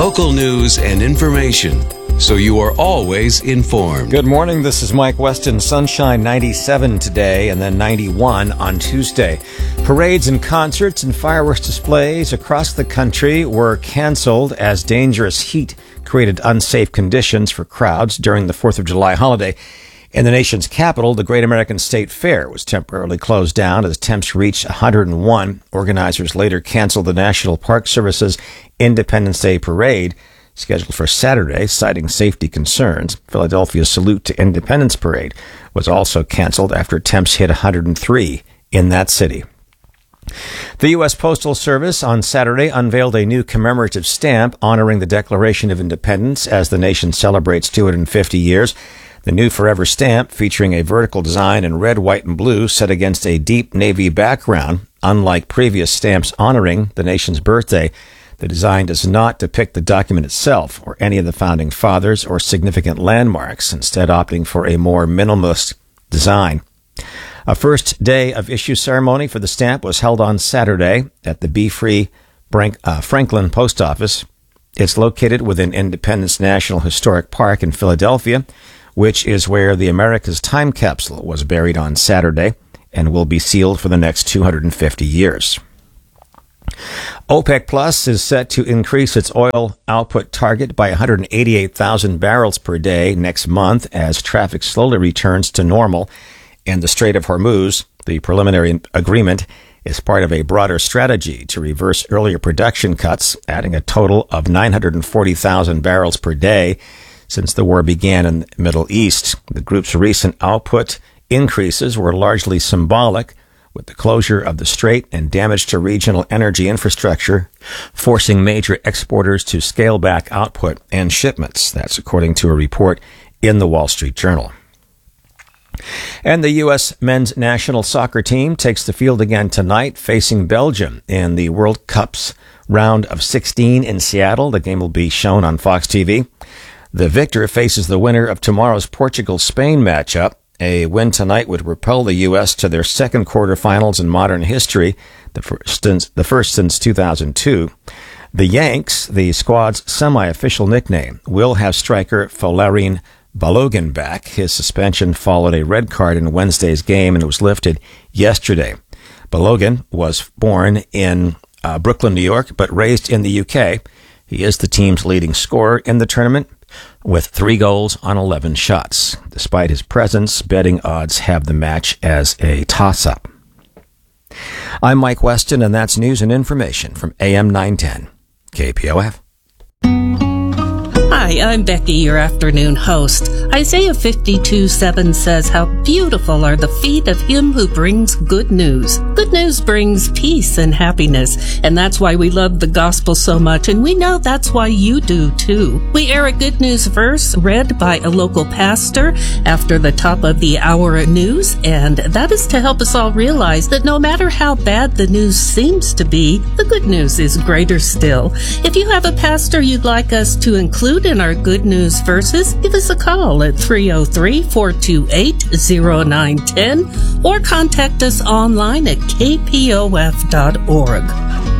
Local news and information, so you are always informed. Good morning. This is Mike Weston. Sunshine 97 today and then 91 on Tuesday. Parades and concerts and fireworks displays across the country were canceled as dangerous heat created unsafe conditions for crowds during the 4th of July holiday. In the nation's capital, the Great American State Fair was temporarily closed down as temps reached 101. Organizers later canceled the National Park Service's Independence Day Parade, scheduled for Saturday, citing safety concerns. Philadelphia's Salute to Independence Parade was also canceled after temps hit 103 in that city. The U.S. Postal Service on Saturday unveiled a new commemorative stamp honoring the Declaration of Independence as the nation celebrates 250 years. The new Forever stamp, featuring a vertical design in red, white, and blue set against a deep navy background. Unlike previous stamps honoring the nation's birthday, the design does not depict the document itself or any of the founding fathers or significant landmarks, instead opting for a more minimalist design. A first day of issue ceremony for the stamp was held on Saturday at the Be Free Franklin Post Office. It's located within Independence National Historic Park in Philadelphia, which is where the America's time capsule was buried on Saturday and will be sealed for the next 250 years. OPEC Plus is set to increase its oil output target by 188,000 barrels per day next month as traffic slowly returns to normal in the Strait of Hormuz. The preliminary agreement is part of a broader strategy to reverse earlier production cuts, adding a total of 940,000 barrels per day since the war began in the Middle East. The group's recent output increases were largely symbolic, with the closure of the strait and damage to regional energy infrastructure, forcing major exporters to scale back output and shipments. That's according to a report in the Wall Street Journal. And the U.S. men's national soccer team takes the field again tonight, facing Belgium in the World Cup's round of 16 in Seattle. The game will be shown on Fox TV. The victor faces the winner of tomorrow's Portugal-Spain matchup. A win tonight would propel the U.S. to their second quarterfinals in modern history, the first since 2002. The Yanks, the squad's semi-official nickname, will have striker Folarin Balogun back. His suspension followed a red card in Wednesday's game and was lifted yesterday. Balogun was born in Brooklyn, New York, but raised in the U.K. He is the team's leading scorer in the tournament, with 3 goals on 11 shots. Despite his presence, betting odds have the match as a toss-up. I'm Mike Weston, and that's news and information from AM 910 KPOF. Hi, I'm Becky, your afternoon host. Isaiah 52:7 says, "How beautiful are the feet of him who brings good news." Good news brings peace and happiness, and that's why we love the gospel so much, and we know that's why you do too. We air a good news verse read by a local pastor after the top of the hour news, and that is to help us all realize that no matter how bad the news seems to be, the good news is greater still. If you have a pastor you'd like us to include in our good news verses, give us a call at 303-428-0910 or contact us online at kpof.org.